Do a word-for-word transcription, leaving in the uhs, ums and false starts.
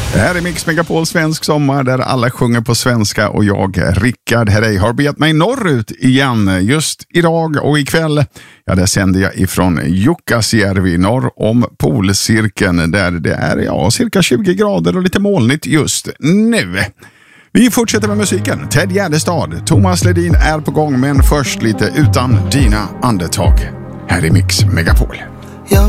Det här är Mix Megapol Svensk Sommar där alla sjunger på svenska och jag, Rickard Herrey, har begett mig norrut igen. Just idag och ikväll, ja, där sänder jag ifrån Jukkasjärvi norr om polcirkeln där det är ja, cirka tjugo grader och lite molnigt just nu. Vi fortsätter med musiken. Ted Gärdestad, Thomas Ledin är på gång, men först lite Utan dina andetag. Här är Mix Megapol.